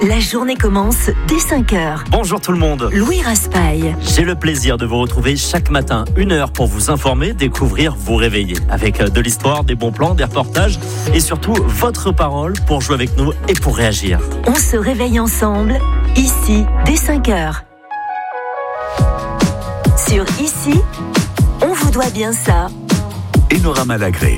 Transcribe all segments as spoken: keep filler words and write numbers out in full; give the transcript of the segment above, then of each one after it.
La journée commence dès cinq heures. Bonjour tout le monde. Louis Raspail. J'ai le plaisir de vous retrouver chaque matin, une heure pour vous informer, découvrir, vous réveiller. Avec de l'histoire, des bons plans, des reportages et surtout votre parole pour jouer avec nous et pour réagir. On se réveille ensemble, ici, dès cinq heures. Sur Ici, on vous doit bien ça. Enora Malagré.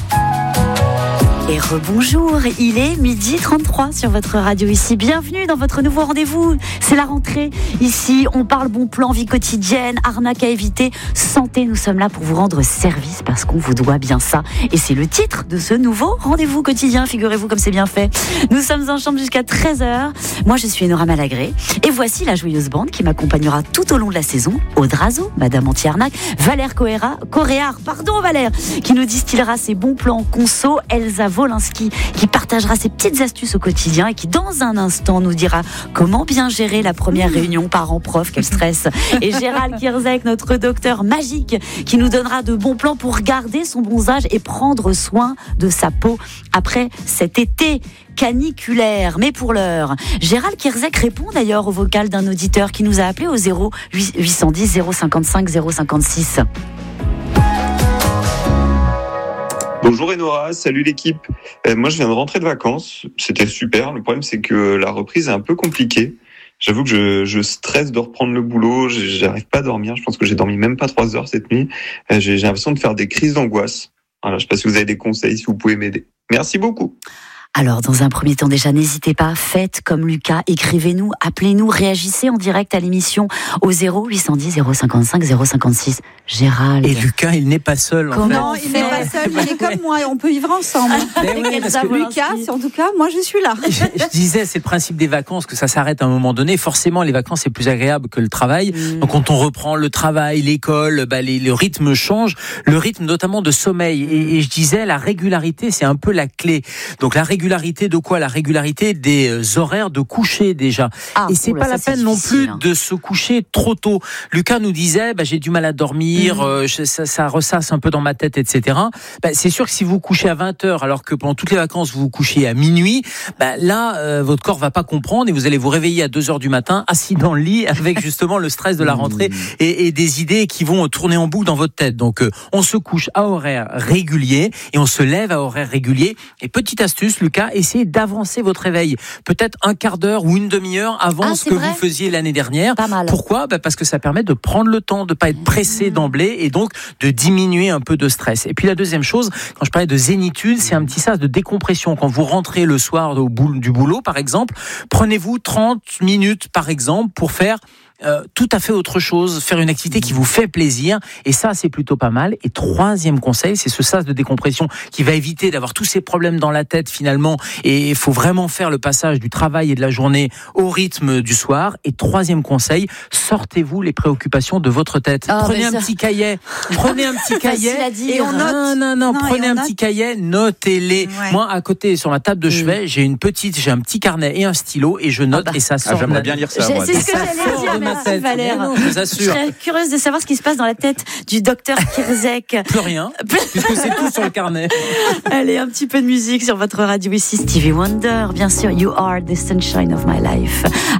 Et rebonjour, il est midi trente-trois sur votre radio ici. Bienvenue dans votre nouveau rendez-vous. C'est la rentrée. Ici, on parle bon plan, vie quotidienne, arnaque à éviter, santé. Nous sommes là pour vous rendre service parce qu'on vous doit bien ça. Et c'est le titre de ce nouveau rendez-vous quotidien. Figurez-vous comme c'est bien fait. Nous sommes ensemble jusqu'à treize heures. Moi, je suis Enora Malagré. Et voici la joyeuse bande qui m'accompagnera tout au long de la saison. Aude Razo, Madame Anti-Arnaque, Valère Coéra, Coréard, pardon Valère, qui nous distillera ses bons plans conso, Elsa Wolinski qui partagera ses petites astuces au quotidien et qui dans un instant nous dira comment bien gérer la première réunion parents-prof, quel stress. Et Gérald Kierzek, notre docteur magique, qui nous donnera de bons plans pour garder son bronzage et prendre soin de sa peau après cet été caniculaire. Mais pour l'heure, Gérald Kierzek répond d'ailleurs au vocal d'un auditeur qui nous a appelé au zéro huit cent dix zéro cinquante-cinq zéro cinquante-six. Bonjour Enora, salut l'équipe. Euh, moi je viens de rentrer de vacances, c'était super. Le problème c'est que la reprise est un peu compliquée. J'avoue que je, je stresse de reprendre le boulot, j'arrive pas à dormir. Je pense que j'ai dormi même pas trois heures cette nuit. Euh, j'ai, j'ai l'impression de faire des crises d'angoisse. Voilà, je sais pas si vous avez des conseils, si vous pouvez m'aider. Merci beaucoup. Alors, dans un premier temps, déjà, n'hésitez pas, faites comme Lucas, écrivez-nous, appelez-nous, réagissez en direct à l'émission au zéro huit cent dix zéro cinquante-cinq zéro cinquante-six. Gérald. Et Lucas, il n'est pas seul. Comment en Non, fait. il n'est pas seul, il est comme moi, on peut vivre ensemble. Mais oui, parce que Lucas, en tout cas, moi je suis là. je, je disais, c'est le principe des vacances, que ça s'arrête à un moment donné. Forcément, les vacances, c'est plus agréable que le travail. Mmh. Donc, quand on reprend le travail, l'école, bah, les, le rythme change. Le rythme, notamment de sommeil. Et, et je disais, la régularité, c'est un peu la clé. Donc, la régularité de quoi ? La régularité des horaires de coucher, déjà. Ah, et c'est oula, pas la peine non plus hein. de se coucher trop tôt. Lucas nous disait, bah, j'ai du mal à dormir, mmh. euh, je, ça, ça ressasse un peu dans ma tête, et cetera. Bah, c'est sûr que si vous couchez à vingt heures, alors que pendant toutes les vacances, vous vous couchez à minuit, bah, là, euh, votre corps va pas comprendre et vous allez vous réveiller à deux heures du matin, assis dans le lit, avec justement le stress de la rentrée et, et des idées qui vont tourner en boucle dans votre tête. Donc, euh, on se couche à horaire régulier et on se lève à horaire régulier. Et petite astuce, Lucas, essayez d'avancer votre réveil. Peut-être un quart d'heure ou une demi-heure avant ah, ce que vrai. vous faisiez l'année dernière. Pas mal. Pourquoi ? Bah, parce que ça permet de prendre le temps, de pas être pressé d'emblée et donc de diminuer un peu de stress. Et puis la deuxième chose, quand je parlais de zénitude, c'est un petit sas de décompression. Quand vous rentrez le soir au boulot, du boulot, par exemple, prenez-vous trente minutes, par exemple, pour faire Euh, tout à fait autre chose, faire une activité qui vous fait plaisir, et ça c'est plutôt pas mal. Et troisième conseil, c'est ce sas de décompression qui va éviter d'avoir tous ces problèmes dans la tête finalement, et il faut vraiment faire le passage du travail et de la journée au rythme du soir. Et troisième conseil, sortez-vous les préoccupations de votre tête. Oh, prenez un ça... petit cahier, prenez un petit cahier et on note. Non, non, non, non prenez un note. petit cahier, notez-les. Ouais. Moi, à côté, sur ma table de chevet, mmh. j'ai une petite, j'ai un petit carnet et un stylo et je note ah bah. et ça sort. Ah, j'aimerais bien lire ça. Moi. C'est ce que j'allais dire. Merci Valère. Non, je vous assure. Je serais curieuse de savoir ce qui se passe dans la tête du docteur Kierzek. Plus rien, puisque c'est tout sur le carnet. Allez, un petit peu de musique sur votre radio ici. Stevie Wonder, bien sûr. You are the sunshine of my life.